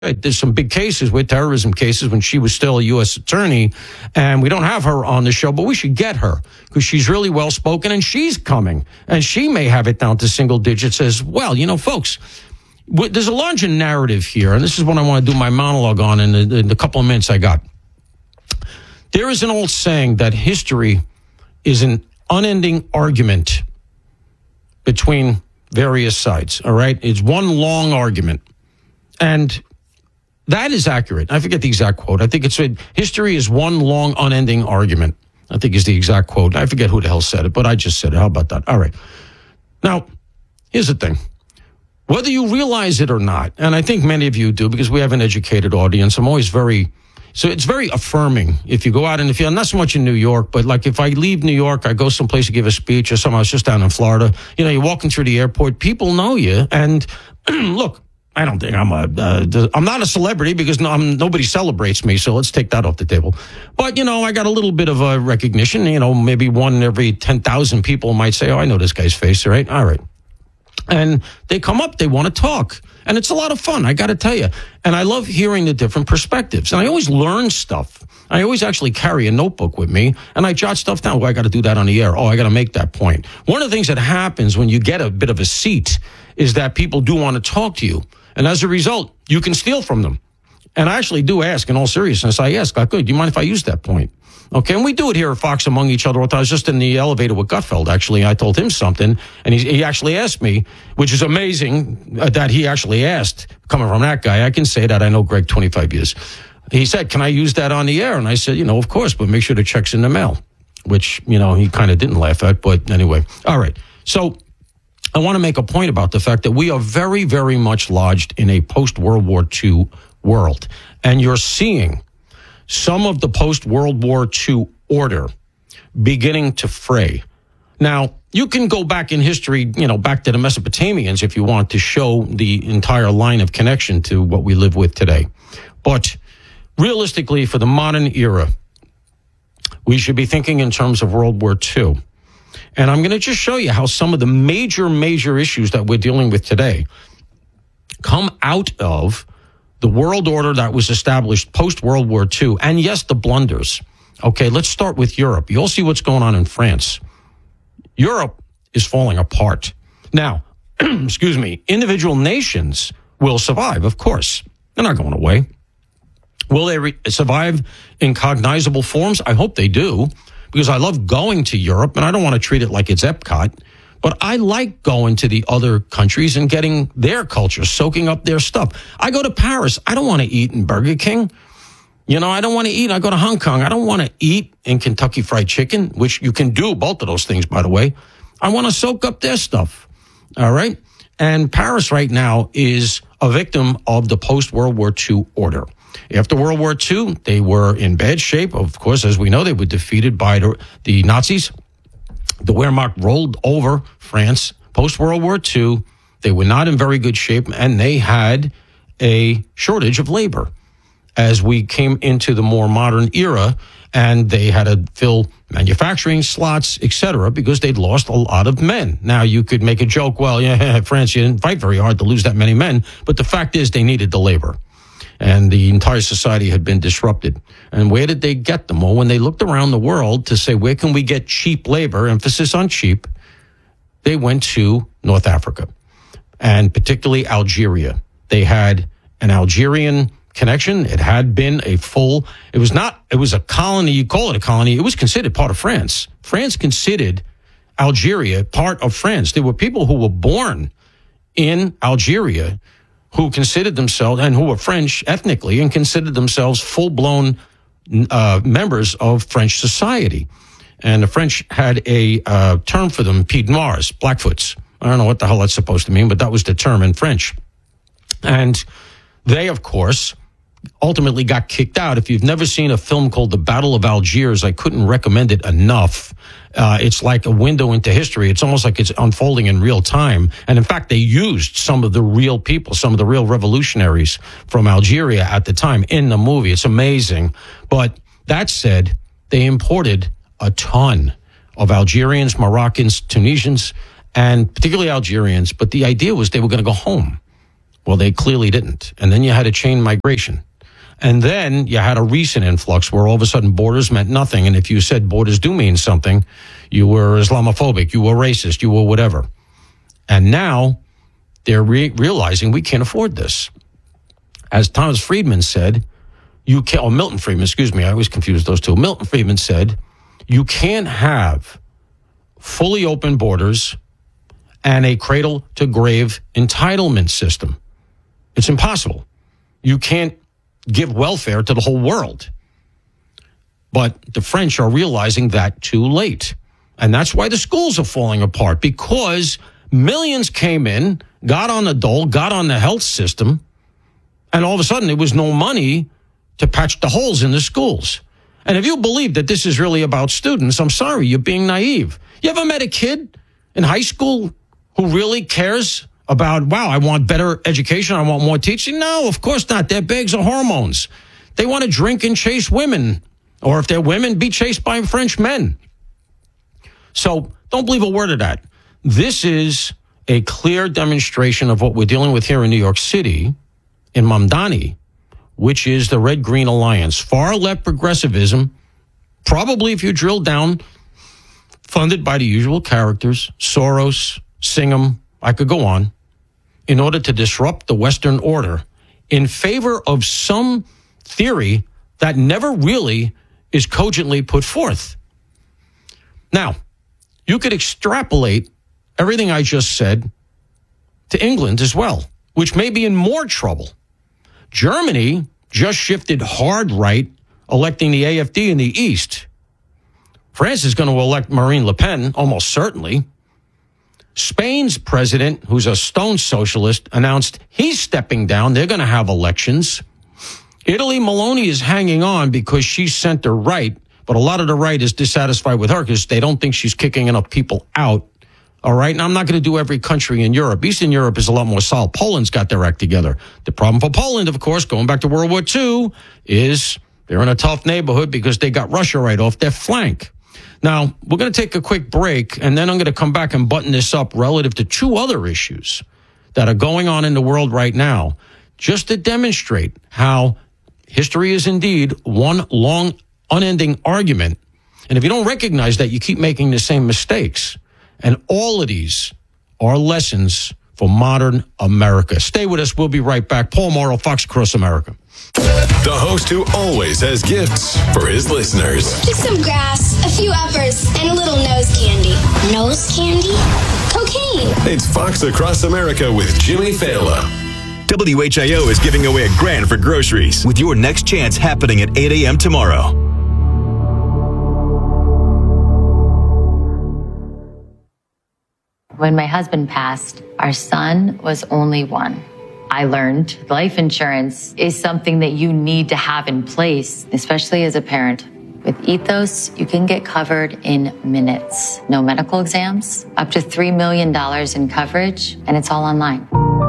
There's some big cases with terrorism cases when she was still a U.S. attorney, and we don't have her on the show, but we should get her because she's really well spoken and she's coming and she may have it down to single digits as well. You know, folks, there's a larger narrative here, and this is what I want to do my monologue on in the couple of minutes I got. There is an old saying that history is an unending argument between various sides, all right? It's one long argument. And that is accurate. I forget the exact quote. I think it's history is one long, unending argument. I think is the exact quote. I forget who the hell said it, but I just said it. How about that? All right. Now, here's the thing. Whether you realize it or not, and I think many of you do because we have an educated audience, so it's very affirming if you go out in the field, not so much in New York, but like if I leave New York, I go someplace to give a speech or something. I was just down in Florida. You know, you're walking through the airport, people know you. And look, I don't think I'm not a celebrity because nobody celebrates me. So let's take that off the table. But, you know, I got a little bit of a recognition, you know, maybe one in every 10,000 people might say, oh, I know this guy's face, right? All right. And they come up, they want to talk. And it's a lot of fun, I got to tell you. And I love hearing the different perspectives. And I always learn stuff. I always actually carry a notebook with me, and I jot stuff down. Oh, I got to do that on the air. Oh, I got to make that point. One of the things that happens when you get a bit of a seat is that people do want to talk to you. And as a result, you can steal from them. And I actually do ask, in all seriousness, I ask, good, do you mind if I use that point? Okay, and we do it here at Fox among each other. I was just in the elevator with Gutfeld, actually. I told him something, and he actually asked me, which is amazing that he actually asked, coming from that guy. I can say that. I know Greg 25 years. He said, can I use that on the air? And I said, you know, of course, but make sure the check's in the mail, which, you know, he kind of didn't laugh at. But anyway, all right. So I want to make a point about the fact that we are very, very much lodged in a post-World War II world. And you're seeing some of the post-World War II order beginning to fray. Now, you can go back in history, you know, back to the Mesopotamians if you want to show the entire line of connection to what we live with today. But realistically, for the modern era, we should be thinking in terms of World War II. And I'm going to just show you how some of the major issues that we're dealing with today come out of the world order that was established post-World War II, and yes, the blunders. Okay, let's start with Europe. You'll see what's going on in France. Europe is falling apart. Now, excuse me, individual nations will survive, of course. They're not going away. Will they survive in cognizable forms? I hope they do, because I love going to Europe, and I don't want to treat it like it's Epcot. But I like going to the other countries and getting their culture, soaking up their stuff. I go to Paris. I don't want to eat in Burger King. You know, I don't want to eat. I go to Hong Kong. I don't want to eat in Kentucky Fried Chicken, which you can do both of those things, by the way. I want to soak up their stuff. All right. And Paris right now is a victim of the post-World War II order. After World War II, they were in bad shape. Of course, as we know, they were defeated by the Nazis. The Wehrmacht rolled over France post-World War II. They were not in very good shape, and they had a shortage of labor as we came into the more modern era, and they had to fill manufacturing slots, etc., because they'd lost a lot of men. Now, you could make a joke, well, yeah, France, you didn't fight very hard to lose that many men, but the fact is they needed the labor. And the entire society had been disrupted. And where did they get them? Well, when they looked around the world to say, where can we get cheap labor, emphasis on cheap, they went to North Africa, and particularly Algeria. They had an Algerian connection. It had been it was a colony, you call it a colony, it was considered part of France. France considered Algeria part of France. There were people who were born in Algeria who considered themselves, and who were French ethnically, and considered themselves full-blown members of French society. And the French had a term for them, pieds noirs, blackfoots. I don't know what the hell that's supposed to mean, but that was the term in French. And they, of course, ultimately got kicked out. If you've never seen a film called The Battle of Algiers, I couldn't recommend it enough. It's like a window into history. It's almost like it's unfolding in real time. And in fact, they used some of the real people, some of the real revolutionaries from Algeria at the time in the movie. It's amazing. But that said, they imported a ton of Algerians, Moroccans, Tunisians, and particularly Algerians. But the idea was they were going to go home. Well, they clearly didn't. And then you had a chain migration. And then you had a recent influx where all of a sudden borders meant nothing. And if you said borders do mean something, you were Islamophobic, you were racist, you were whatever. And now they're realizing we can't afford this. As Thomas Friedman said, Milton Friedman, excuse me, I always confuse those two. Milton Friedman said, you can't have fully open borders and a cradle-to-grave entitlement system. It's impossible. You can't give welfare to the whole world. But the French are realizing that too late. And that's why the schools are falling apart, because millions came in, got on the dole, got on the health system, and all of a sudden there was no money to patch the holes in the schools. And if you believe that this is really about students, I'm sorry, you're being naive. You ever met a kid in high school who really cares about, wow, I want better education, I want more teaching? No, of course not. Their bags are hormones. They want to drink and chase women, or if they're women, be chased by French men. So don't believe a word of that. This is a clear demonstration of what we're dealing with here in New York City, in Mamdani, which is the Red-Green Alliance. Far-left progressivism, probably if you drill down, funded by the usual characters, Soros, Singham, I could go on, in order to disrupt the Western order in favor of some theory that never really is cogently put forth. Now, you could extrapolate everything I just said to England as well, which may be in more trouble. Germany just shifted hard right, electing the AfD in the East. France is going to elect Marine Le Pen, almost certainly. Spain's president, who's a stone socialist, announced he's stepping down. They're going to have elections. Italy, Meloni is hanging on because she's center-right, but a lot of the right is dissatisfied with her because they don't think she's kicking enough people out. All right, and I'm not going to do every country in Europe. Eastern Europe is a lot more solid. Poland's got their act together. The problem for Poland, of course, going back to World War II, is they're in a tough neighborhood because they got Russia right off their flank. Now, we're going to take a quick break, and then I'm going to come back and button this up relative to two other issues that are going on in the world right now, just to demonstrate how history is indeed one long, unending argument. And if you don't recognize that, you keep making the same mistakes. And all of these are lessons for modern America. Stay with us. We'll be right back. Paul Morrow, Fox Across America. The host who always has gifts for his listeners. Just some grass, a few uppers, and a little nose candy. Nose candy? Cocaine. It's Fox Across America with Jimmy Fallon. WHIO is giving away $1,000 for groceries with your next chance happening at 8 a.m. tomorrow. When my husband passed, our son was only one. I learned life insurance is something that you need to have in place, especially as a parent. With Ethos, you can get covered in minutes. No medical exams, up to $3 million in coverage, and it's all online.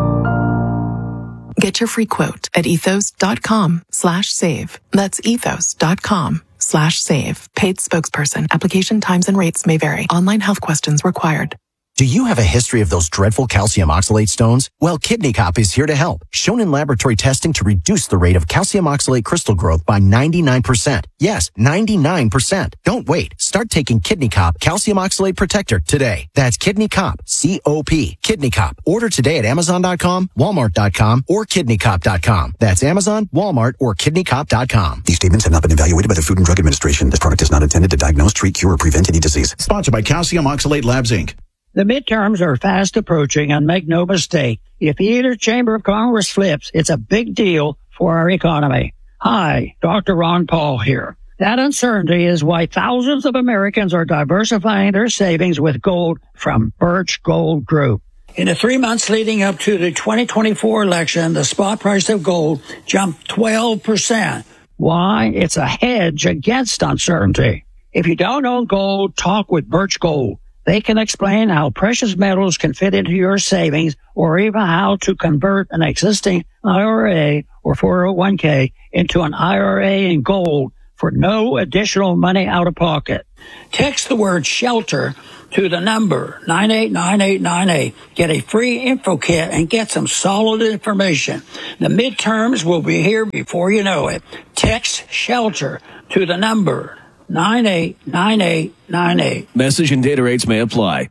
Get your free quote at ethos.com/save. That's ethos.com/save. Paid spokesperson. Application times and rates may vary. Online health questions required. Do you have a history of those dreadful calcium oxalate stones? Well, Kidney Cop is here to help. Shown in laboratory testing to reduce the rate of calcium oxalate crystal growth by 99%. Yes, 99%. Don't wait. Start taking Kidney Cop Calcium Oxalate Protector today. That's Kidney Cop, C-O-P, Kidney Cop. Order today at Amazon.com, Walmart.com, or KidneyCop.com. That's Amazon, Walmart, or KidneyCop.com. These statements have not been evaluated by the Food and Drug Administration. This product is not intended to diagnose, treat, cure, or prevent any disease. Sponsored by Calcium Oxalate Labs, Inc. The midterms are fast approaching, and make no mistake, if either chamber of Congress flips, it's a big deal for our economy. Hi, Dr. Ron Paul here. That uncertainty is why thousands of Americans are diversifying their savings with gold from Birch Gold Group. In the 3 months leading up to the 2024 election, the spot price of gold jumped 12%. Why? It's a hedge against uncertainty. If you don't own gold, talk with Birch Gold. They can explain how precious metals can fit into your savings, or even how to convert an existing IRA or 401k into an IRA in gold for no additional money out of pocket. Text the word SHELTER to the number 989898. Get a free info kit and get some solid information. The midterms will be here before you know it. Text SHELTER to the number 989898. Message and data rates may apply.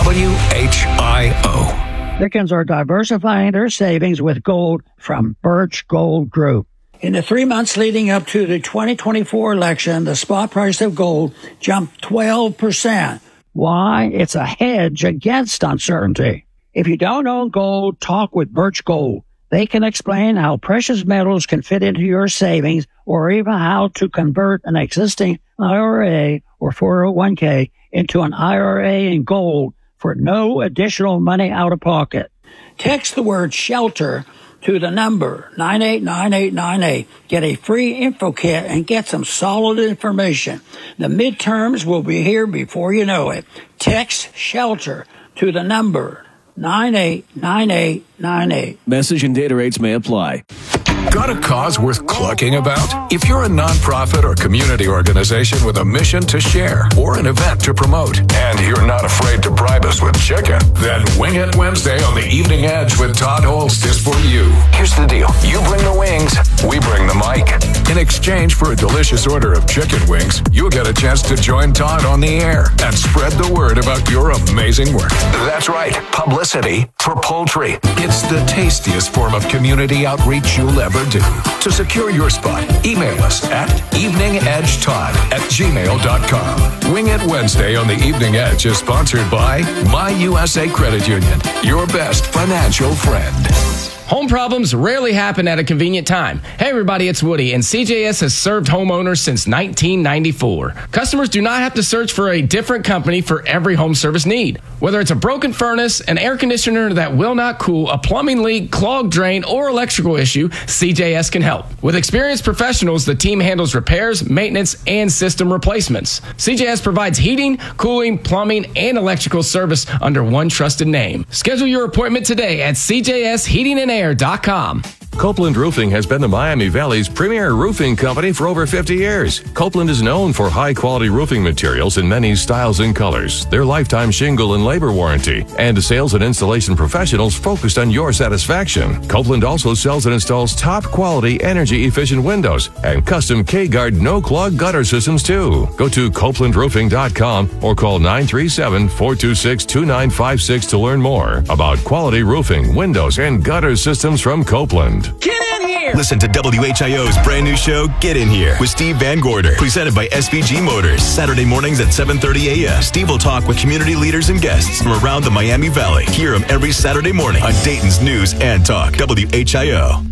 WHIO. Americans are diversifying their savings with gold from Birch Gold Group. In the 3 months leading up to the 2024 election, the spot price of gold jumped 12%. Why? It's a hedge against uncertainty. If you don't own gold, talk with Birch Gold. They can explain how precious metals can fit into your savings or even how to convert an existing IRA or 401k into an IRA in gold for no additional money out of pocket. Text the word SHELTER to the number 989898. Get a free info kit and get some solid information. The midterms will be here before you know it. Text SHELTER to the number 989898. Message and data rates may apply. Got a cause worth clucking about? If you're a nonprofit or community organization with a mission to share or an event to promote, and you're not afraid to bribe us with chicken, then Wing It Wednesday on the Evening Edge with Todd Holst is for you. Here's the deal. You bring the wings, we bring the mic. In exchange for a delicious order of chicken wings, you'll get a chance to join Todd on the air and spread the word about your amazing work. That's right. Publicity for poultry. It's the tastiest form of community outreach you'll ever do. To secure your spot, email us at eveningedgetodd@gmail.com. Wing It Wednesday on the Evening Edge is sponsored by My USA Credit Union, your best financial friend. Home problems rarely happen at a convenient time. Hey everybody, it's Woody, and CJS has served homeowners since 1994. Customers do not have to search for a different company for every home service need. Whether it's a broken furnace, an air conditioner that will not cool, a plumbing leak, clogged drain, or electrical issue, CJS can help. With experienced professionals, the team handles repairs, maintenance, and system replacements. CJS provides heating, cooling, plumbing, and electrical service under one trusted name. Schedule your appointment today at CJSHeatingandAir.com. Copeland Roofing has been the Miami Valley's premier roofing company for over 50 years. Copeland is known for high-quality roofing materials in many styles and colors, their lifetime shingle and labor warranty, and sales and installation professionals focused on your satisfaction. Copeland also sells and installs top-quality, energy-efficient windows and custom K-Guard no-clog gutter systems, too. Go to CopelandRoofing.com or call 937-426-2956 to learn more about quality roofing, windows, and gutter systems from Copeland. Get in here! Listen to WHIO's brand new show, Get In Here, with Steve Van Gorder, presented by SVG Motors. Saturday mornings at 7:30 a.m. Steve will talk with community leaders and guests from around the Miami Valley. Hear him every Saturday morning on Dayton's News and Talk, WHIO.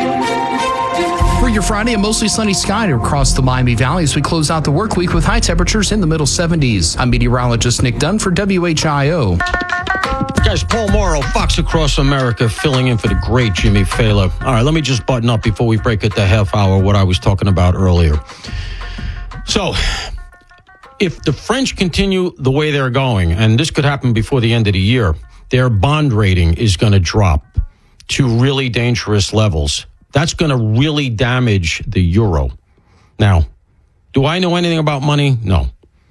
For your Friday, a mostly sunny sky across the Miami Valley as we close out the work week with high temperatures in the middle 70s. I'm meteorologist Nick Dunn for WHIO. Guys, Paul Morrow, Fox Across America, filling in for the great Jimmy Fallon. All right, let me just button up before we break at the half hour what I was talking about earlier. So, if the French continue the way they're going, and this could happen before the end of the year, their bond rating is going to drop to really dangerous levels. That's going to really damage the euro. Now, do I know anything about money? No.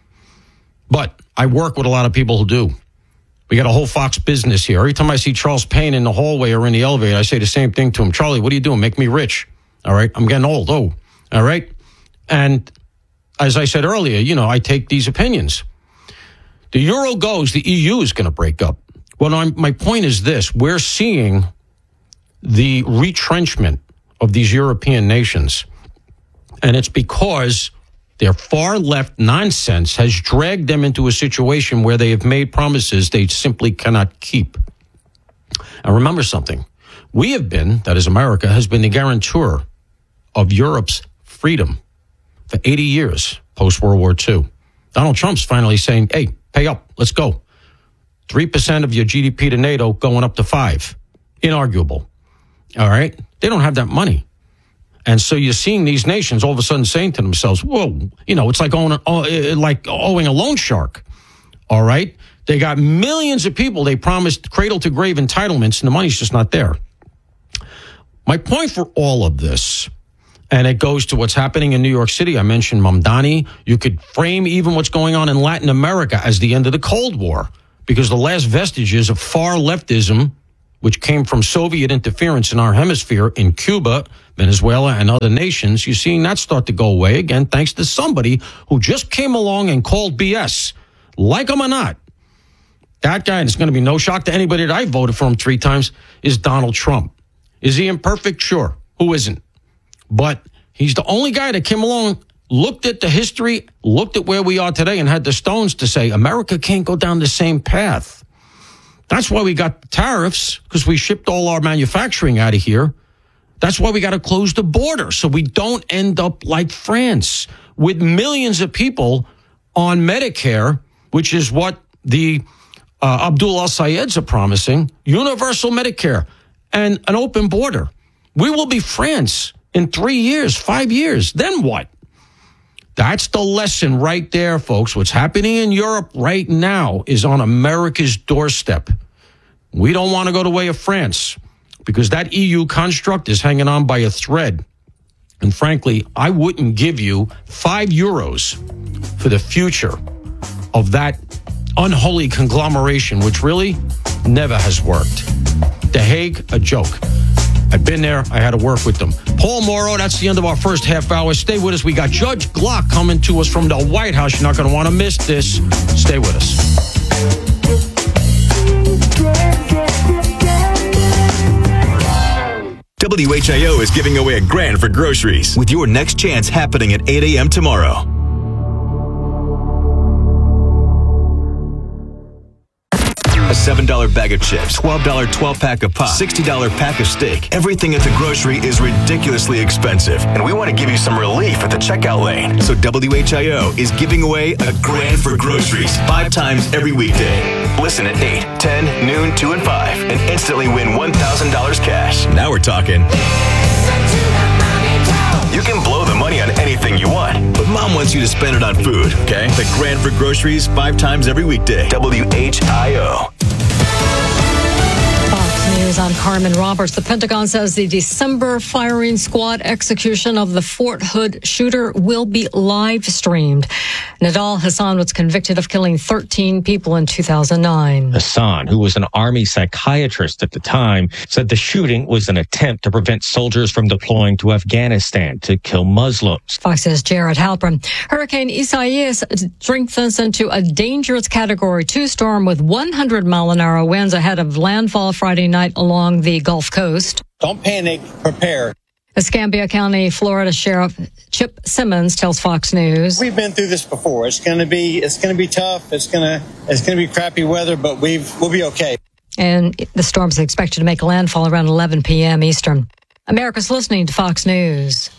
But I work with a lot of people who do. We got a whole Fox business here. Every time I see Charles Payne in the hallway or in the elevator, I say the same thing to him. Charlie, what are you doing? Make me rich. All right. I'm getting old. Oh, all right. And as I said earlier, I take these opinions. The euro goes, the EU is going to break up. Well, my point is this. We're seeing the retrenchment of these European nations. And it's because their far-left nonsense has dragged them into a situation where they have made promises they simply cannot keep. And remember something. We have been, that is America, has been the guarantor of Europe's freedom for 80 years post-World War II. Donald Trump's finally saying, hey, pay up, let's go. 3% of your GDP to NATO going up to 5%. Inarguable. All right? They don't have that money. And so you're seeing these nations all of a sudden saying to themselves, whoa, it's like owing a loan shark. All right? They got millions of people they promised cradle-to-grave entitlements, and the money's just not there. My point for all of this, And it goes to what's happening in New York City. I mentioned Mamdani. You could frame even what's going on in Latin America as the end of the Cold War, because the last vestiges of far leftism, which came from Soviet interference in our hemisphere in Cuba, Venezuela, and other nations, you're seeing that start to go away again, thanks to somebody who just came along and called BS. Like him or not, that guy, and it's going to be no shock to anybody that I voted for him 3 times, is Donald Trump. Is he imperfect? Sure. Who isn't? But he's the only guy that came along, looked at the history, looked at where we are today, and had the stones to say America can't go down the same path. That's why we got tariffs, because we shipped all our manufacturing out of here. That's why we got to close the border, so we don't end up like France with millions of people on Medicare, which is what the Abdul al-Sayeds are promising, universal Medicare and an open border. We will be France in 3 years, 5 years. Then what? That's the lesson right there, folks. What's happening in Europe right now is on America's doorstep. We don't want to go the way of France because that EU construct is hanging on by a thread. And frankly, I wouldn't give you €5 for the future of that unholy conglomeration, which really never has worked. The Hague, a joke. I've been there. I had to work with them. Paul Morrow, that's the end of our first half hour. Stay with us. We got Judge Glock coming to us from the White House. You're not going to want to miss this. Stay with us. WHIO is giving away $1,000 for groceries with your next chance happening at 8 a.m. tomorrow. A $7 bag of chips, $12 12-pack of pop, $60 pack of steak. Everything at the grocery is ridiculously expensive, and we want to give you some relief at the checkout lane. So WHIO is giving away $1,000 for groceries 5 times every weekday. Listen at 8, 10, noon, 2, and 5, and instantly win $1,000 cash. Now we're talking. You can blow the money on anything you want, but Mom wants you to spend it on food, okay? $1,000 for groceries 5 times every weekday. WHIO. Fox News, I'm Carmen Roberts. The Pentagon says the December firing squad execution of the Fort Hood shooter will be live streamed. Nidal Hasan was convicted of killing 13 people in 2009. Hasan, who was an Army psychiatrist at the time, said the shooting was an attempt to prevent soldiers from deploying to Afghanistan to kill Muslims. Fox's Jared Halpern. Hurricane Isaias strengthens into a dangerous Category 2 storm with 100-mile-an-hour winds ahead of landfall Friday night along the Gulf Coast. Don't panic, prepare. Escambia County, Florida Sheriff Chip Simmons tells Fox News, "We've been through this before. It's going to be tough. It's going to be crappy weather, but we'll be okay." And the storm is expected to make landfall around 11 p.m. Eastern. America's listening to Fox News.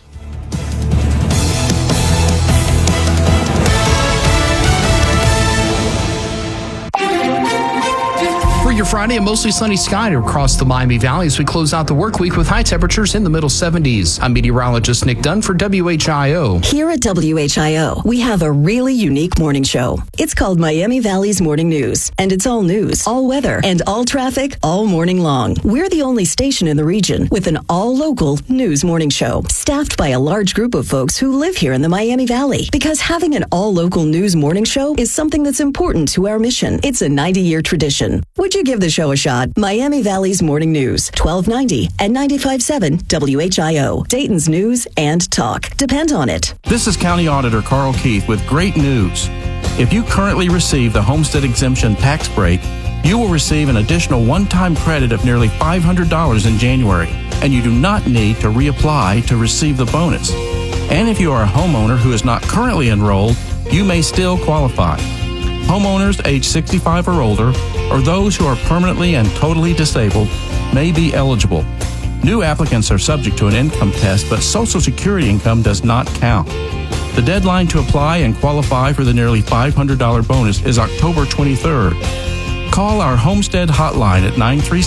For your Friday, a mostly sunny sky across the Miami Valley as we close out the work week with high temperatures in the middle 70s. I'm meteorologist Nick Dunn for WHIO. Here at WHIO, we have a really unique morning show. It's called Miami Valley's Morning News, and it's all news, all weather, and all traffic all morning long. We're the only station in the region with an all-local news morning show, staffed by a large group of folks who live here in the Miami Valley. Because having an all-local news morning show is something that's important to our mission. It's a 90-year tradition. Would you give the show a shot? Miami Valley's Morning News, 1290 and 95.7 WHIO. Dayton's news and talk. Depend on it. This is County Auditor Carl Keith with great news. If you currently receive the homestead exemption tax break, you will receive an additional one-time credit of nearly $500 in January, and you do not need to reapply to receive the bonus. And if you are a homeowner who is not currently enrolled, you may still qualify. Homeowners age 65 or older, or those who are permanently and totally disabled, may be eligible. New applicants are subject to an income test, but Social Security income does not count. The deadline to apply and qualify for the nearly $500 bonus is October 23rd. Call our Homestead hotline at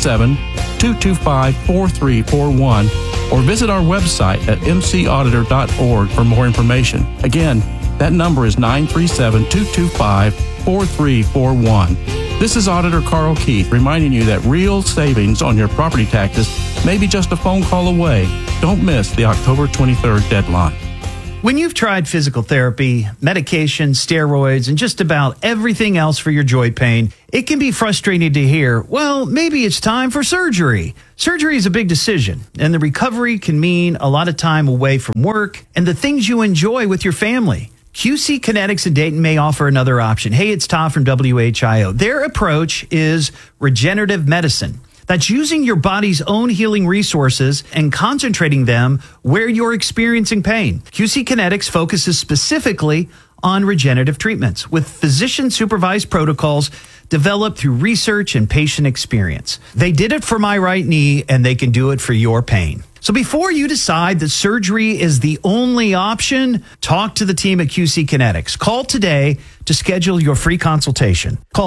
937-225-4341 or visit our website at mcauditor.org for more information. Again, that number is 937-225-4341. This is Auditor Carl Keith reminding you that real savings on your property taxes may be just a phone call away. Don't miss the October 23rd deadline. When you've tried physical therapy, medication, steroids, and just about everything else for your joint pain, it can be frustrating to hear, well, maybe it's time for surgery. Surgery is a big decision, and the recovery can mean a lot of time away from work and the things you enjoy with your family. QC Kinetics in Dayton may offer another option. Hey, it's Todd from WHIO. Their approach is regenerative medicine. That's using your body's own healing resources and concentrating them where you're experiencing pain. QC Kinetics focuses specifically on regenerative treatments with physician-supervised protocols developed through research and patient experience. They did it for my right knee, and they can do it for your pain. So before you decide that surgery is the only option, talk to the team at QC Kinetics. Call today to schedule your free consultation. Call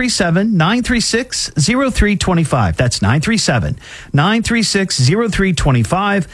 937-936-0325. That's 937-936-0325,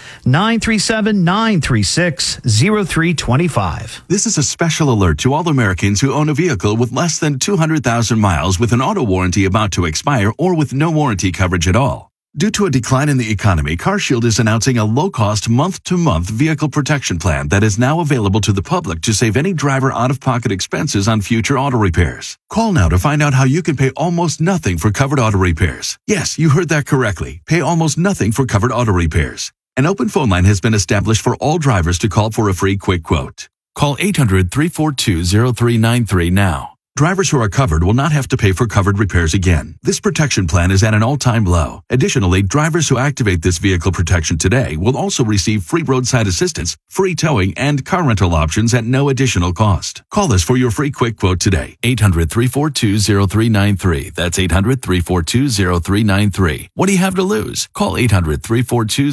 937-936-0325. This is a special alert to all Americans who own a vehicle with less than 200,000 miles with an auto warranty about to expire or with no warranty coverage at all. Due to a decline in the economy, CarShield is announcing a low-cost month-to-month vehicle protection plan that is now available to the public to save any driver out-of-pocket expenses on future auto repairs. Call now to find out how you can pay almost nothing for covered auto repairs. Yes, you heard that correctly. Pay almost nothing for covered auto repairs. An open phone line has been established for all drivers to call for a free quick quote. Call 800-342-0393 now. Drivers who are covered will not have to pay for covered repairs again. This protection plan is at an all-time low. Additionally, drivers who activate this vehicle protection today will also receive free roadside assistance, free towing, and car rental options at no additional cost. Call us for your free quick quote today. 800-342-0393. That's 800-342-0393. What do you have to lose? Call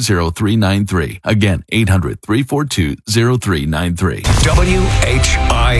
800-342-0393. Again, 800-342-0393. WHI